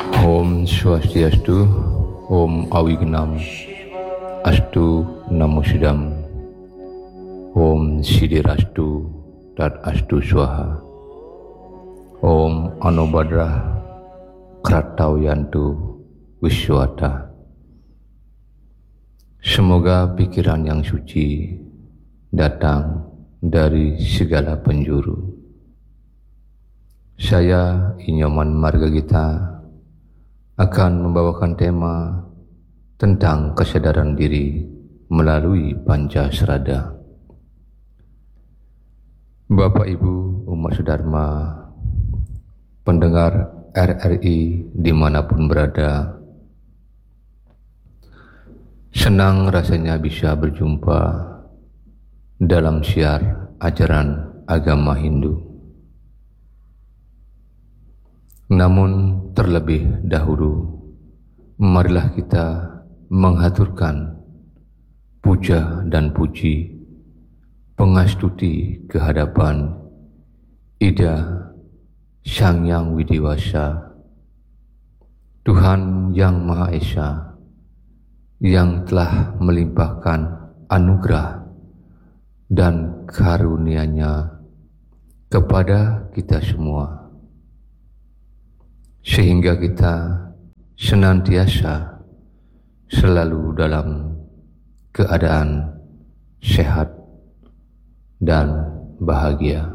Om Swastiastu, Om Awignam, Astu Namo Sidam, Om Sidirastu, Tat Astu Swaha, Om Anubhadrah, Kratauyantu Wiswata. Semoga pikiran yang suci datang dari segala penjuru. Saya, Inyoman Margagita, akan membawakan tema tentang kesadaran diri melalui Pancasrada. Bapak Ibu umat sedharma, pendengar RRI dimanapun berada, senang rasanya bisa berjumpa dalam siar ajaran agama Hindu. Namun terlebih dahulu, marilah kita menghaturkan puja dan puji, pengastuti kehadapan Ida Sang Yang Widiwasa, Tuhan Yang Maha Esa, yang telah melimpahkan anugerah dan karunia-Nya kepada kita semua, sehingga kita senantiasa selalu dalam keadaan sehat dan bahagia.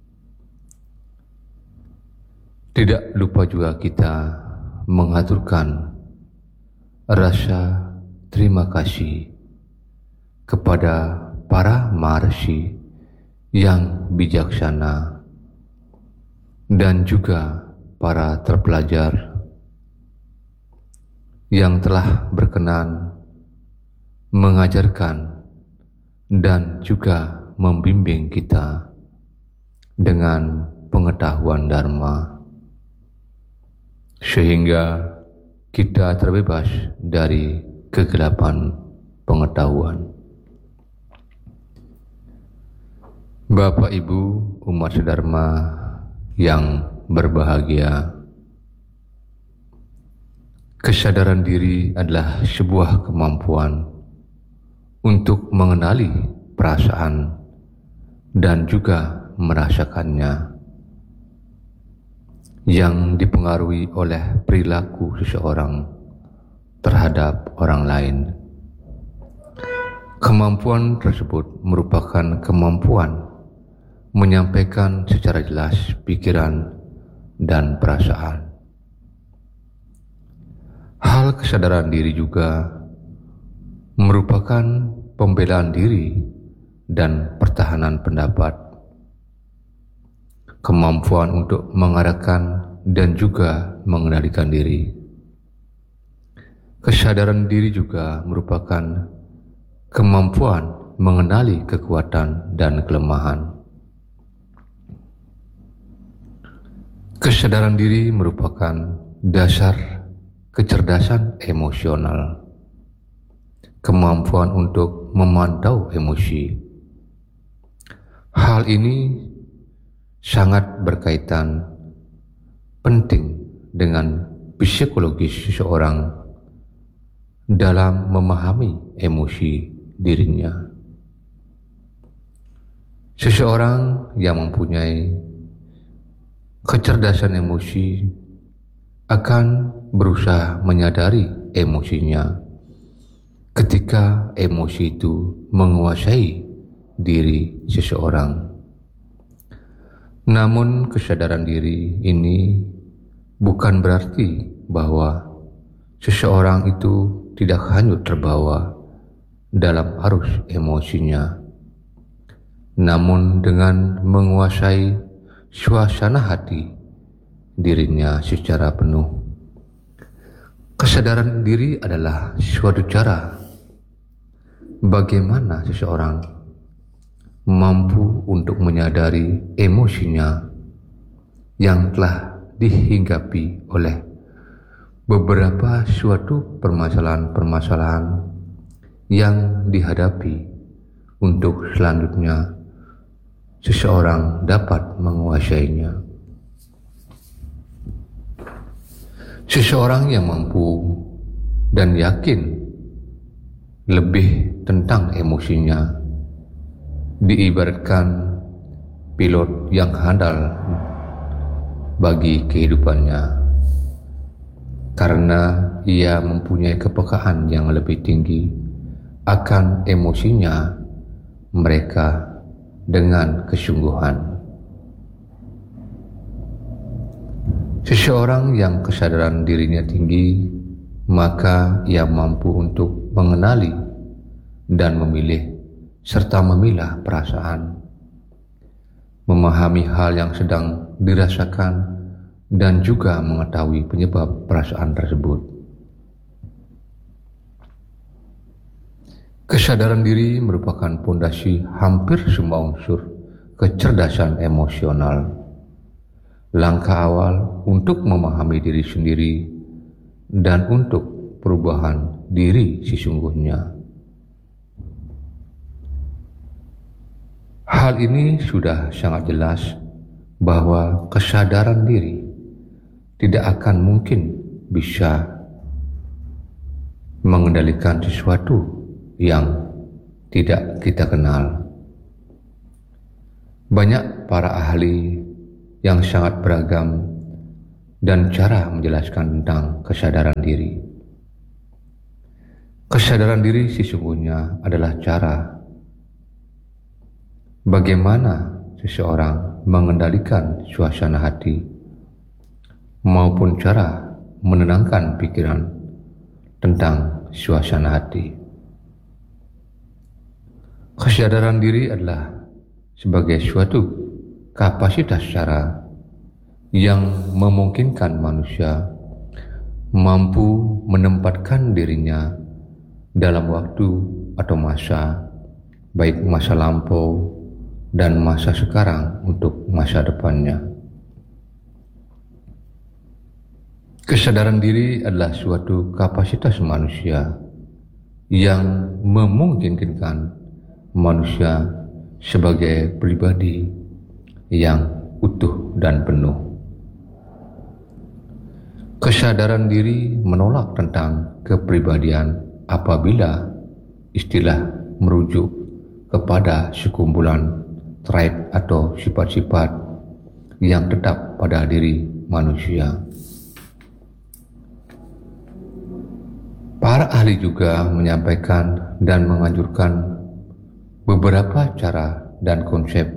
Tidak lupa juga kita mengaturkan rasa terima kasih kepada para maharsi yang bijaksana dan juga para terpelajar yang telah berkenan mengajarkan dan juga membimbing kita dengan pengetahuan Dharma, sehingga kita terbebas dari kegelapan pengetahuan. Bapak Ibu umat sedharma yang berbahagia, kesadaran diri adalah sebuah kemampuan untuk mengenali perasaan dan juga merasakannya, yang dipengaruhi oleh perilaku seseorang terhadap orang lain. Kemampuan tersebut merupakan kemampuan menyampaikan secara jelas pikiran dan perasaan. Hal kesadaran diri juga merupakan pembelaan diri dan pertahanan pendapat, kemampuan untuk mengarahkan dan juga mengendalikan diri. Kesadaran diri juga merupakan kemampuan mengenali kekuatan dan kelemahan. Kesadaran diri merupakan dasar kecerdasan emosional, kemampuan untuk memantau emosi. Hal ini sangat berkaitan penting dengan psikologis seseorang dalam memahami emosi dirinya. Seseorang yang mempunyai kecerdasan emosi akan berusaha menyadari emosinya ketika emosi itu menguasai diri seseorang. Namun kesadaran diri ini bukan berarti bahwa seseorang itu tidak hanyut terbawa dalam arus emosinya, namun dengan menguasai suasana hati dirinya secara penuh. Kesadaran diri adalah suatu cara bagaimana seseorang mampu untuk menyadari emosinya yang telah dihinggapi oleh beberapa suatu permasalahan-permasalahan yang dihadapi, untuk selanjutnya seseorang dapat menguasainya. Seseorang yang mampu dan yakin lebih tentang emosinya diibaratkan pilot yang handal bagi kehidupannya, karena ia mempunyai kepekaan yang lebih tinggi akan emosinya mereka dengan kesungguhan. Seseorang yang kesadaran dirinya tinggi, maka ia mampu untuk mengenali dan memilih serta memilah perasaan, memahami hal yang sedang dirasakan, dan juga mengetahui penyebab perasaan tersebut. Kesadaran diri merupakan pondasi hampir semua unsur kecerdasan emosional. Langkah awal untuk memahami diri sendiri dan untuk perubahan diri sesungguhnya. Hal ini sudah sangat jelas bahwa kesadaran diri tidak akan mungkin bisa mengendalikan sesuatu yang tidak kita kenal. Banyak para ahli yang sangat beragam dan cara menjelaskan tentang kesadaran diri. Kesadaran diri sesungguhnya adalah cara bagaimana seseorang mengendalikan suasana hati maupun cara menenangkan pikiran tentang suasana hati. Kesadaran diri adalah sebagai suatu kapasitas cara yang memungkinkan manusia mampu menempatkan dirinya dalam waktu atau masa, baik masa lampau dan masa sekarang untuk masa depannya. Kesadaran diri adalah suatu kapasitas manusia yang memungkinkan manusia sebagai pribadi yang utuh dan penuh. Kesadaran diri menolak tentang kepribadian apabila istilah merujuk kepada sekumpulan trait atau sifat-sifat yang tetap pada diri manusia. Para ahli juga menyampaikan dan menganjurkan beberapa cara dan konsep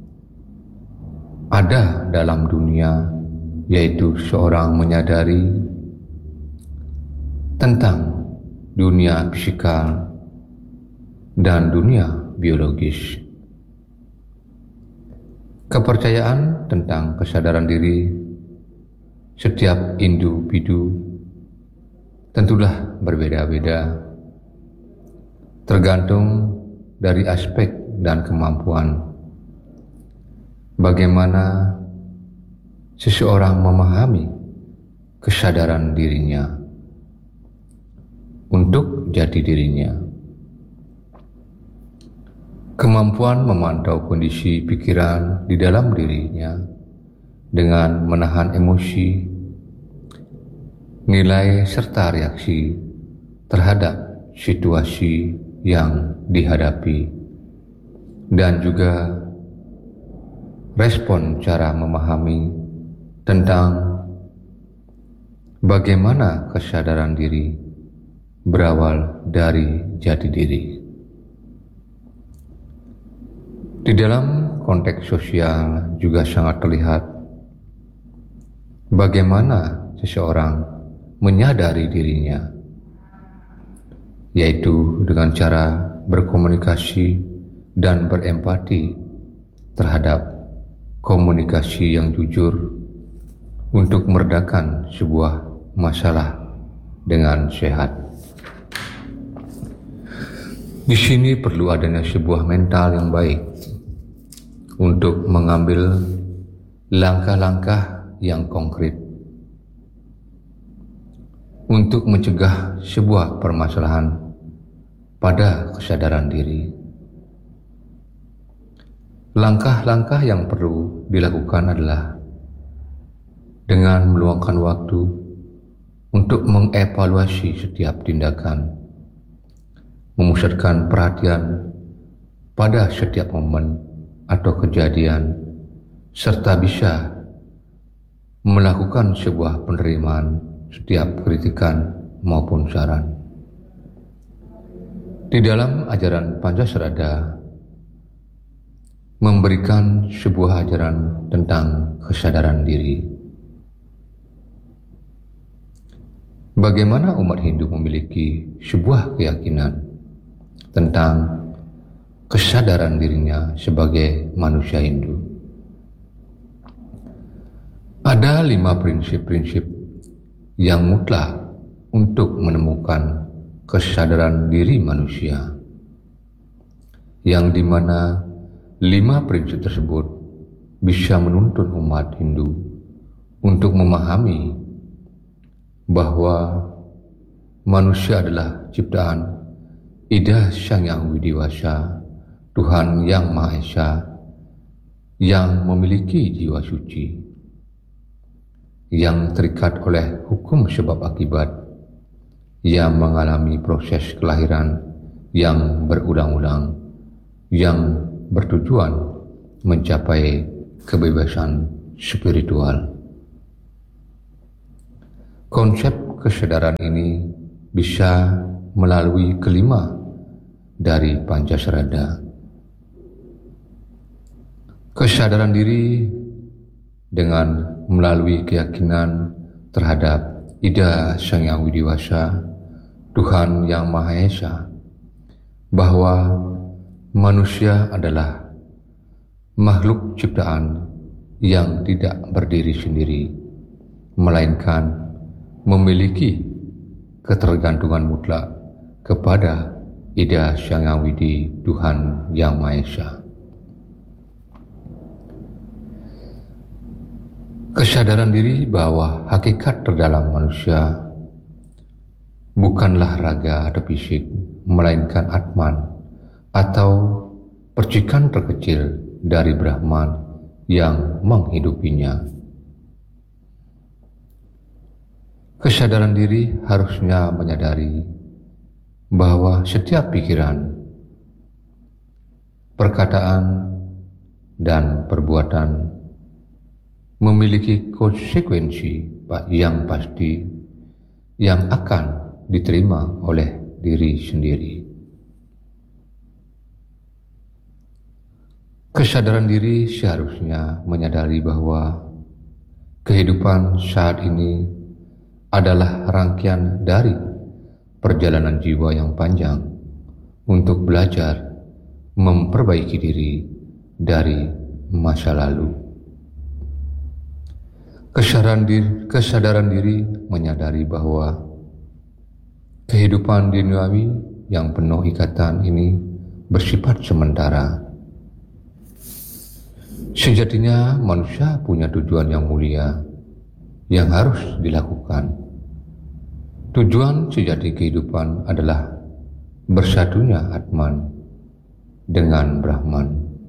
ada dalam dunia, yaitu seorang menyadari tentang dunia psikal dan dunia biologis. Kepercayaan tentang kesadaran diri setiap individu tentulah berbeda-beda, tergantung dari aspek dan kemampuan bagaimana seseorang memahami kesadaran dirinya untuk jati dirinya. Kemampuan memantau kondisi pikiran di dalam dirinya dengan menahan emosi, nilai serta reaksi terhadap situasi yang dihadapi, dan juga respon cara memahami tentang bagaimana kesadaran diri berawal dari jati diri. Di dalam konteks sosial juga sangat terlihat bagaimana seseorang menyadari dirinya, yaitu dengan cara berkomunikasi dan berempati terhadap komunikasi yang jujur untuk meredakan sebuah masalah dengan sehat. Di sini perlu adanya sebuah mental yang baik untuk mengambil langkah-langkah yang konkret untuk mencegah sebuah permasalahan pada kesadaran diri. Langkah-langkah yang perlu dilakukan adalah dengan meluangkan waktu untuk mengevaluasi setiap tindakan, memusatkan perhatian pada setiap momen atau kejadian, serta bisa melakukan sebuah penerimaan setiap kritikan maupun saran. Di dalam ajaran Pancasarada memberikan sebuah ajaran tentang kesadaran diri. Bagaimana umat Hindu memiliki sebuah keyakinan tentang kesadaran dirinya sebagai manusia Hindu. Ada 5 prinsip-prinsip yang mutlak untuk menemukan kesadaran diri manusia, yang dimana 5 prinsip tersebut bisa menuntun umat Hindu untuk memahami bahwa manusia adalah ciptaan Ida Sang Yang Widiwasa, Tuhan Yang Maha Esa, yang memiliki jiwa suci, yang terikat oleh hukum sebab akibat, yang mengalami proses kelahiran yang berulang-ulang, yang bertujuan mencapai kebebasan spiritual. Konsep kesadaran ini bisa melalui kelima dari Pancasarada. Kesadaran diri dengan melalui keyakinan terhadap Ida Sang Yang Widiwasa, Tuhan Yang Maha Esa, bahwa manusia adalah makhluk ciptaan yang tidak berdiri sendiri, melainkan memiliki ketergantungan mutlak kepada Ida Sang Yang Widi, Tuhan Yang Maha Esa. Kesadaran diri bahwa hakikat terdalam manusia bukanlah raga atau fisik, melainkan Atman atau percikan terkecil dari Brahman yang menghidupinya. Kesadaran diri harusnya menyadari bahwa setiap pikiran, perkataan, dan perbuatan memiliki konsekuensi yang pasti yang akan diterima oleh diri sendiri. Kesadaran diri seharusnya menyadari bahwa kehidupan saat ini adalah rangkaian dari perjalanan jiwa yang panjang untuk belajar memperbaiki diri dari masa lalu. Kesadaran diri menyadari bahwa kehidupan duniawi yang penuh ikatan ini bersifat sementara. Sejatinya manusia punya tujuan yang mulia yang harus dilakukan. Tujuan sejati kehidupan adalah bersatunya Atman dengan Brahman.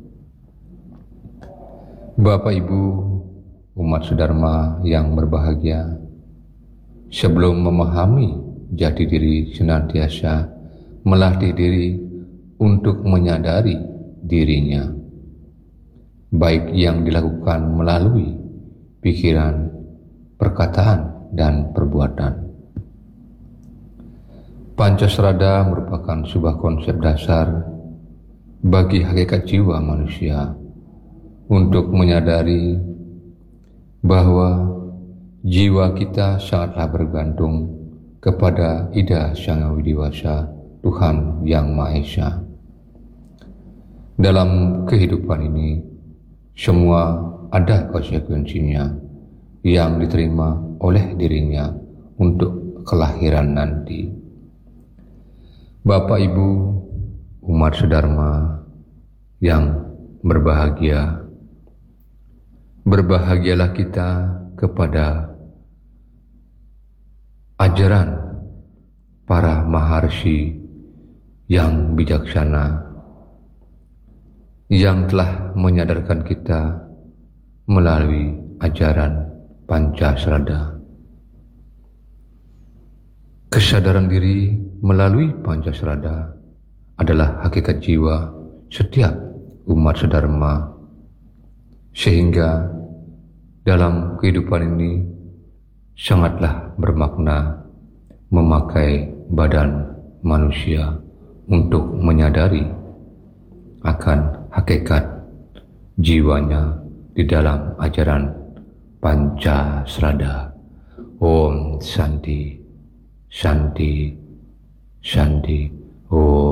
Bapak Ibu umat sedharma yang berbahagia, sebelum memahami jati diri senantiasa melatih diri untuk menyadari dirinya, baik yang dilakukan melalui pikiran, perkataan, dan perbuatan. Pancasarada merupakan sebuah konsep dasar bagi hakikat jiwa manusia untuk menyadari bahwa jiwa kita sangatlah bergantung kepada Ida Sang Yang Widiwasa, Tuhan Yang Maha Esa. Dalam kehidupan ini, semua ada konsekuensinya yang diterima oleh dirinya untuk kelahiran nanti. Bapak Ibu umat sedharma yang berbahagia, berbahagialah kita kepada ajaran para maharsi yang bijaksana yang telah menyadarkan kita melalui ajaran Pancasarada. Kesadaran diri melalui Pancasrada adalah hakikat jiwa setiap umat sedharma, sehingga dalam kehidupan ini sangatlah bermakna memakai badan manusia untuk menyadari akan hakikat jiwanya di dalam ajaran Pancasrada. Om Shanti, Shanti, Shanti. Om.